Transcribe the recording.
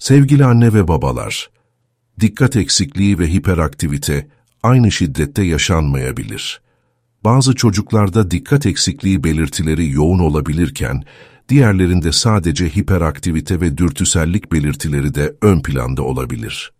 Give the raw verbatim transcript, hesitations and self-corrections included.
Sevgili anne ve babalar, dikkat eksikliği ve hiperaktivite aynı şiddette yaşanmayabilir. Bazı çocuklarda dikkat eksikliği belirtileri yoğun olabilirken, diğerlerinde sadece hiperaktivite ve dürtüsellik belirtileri de ön planda olabilir.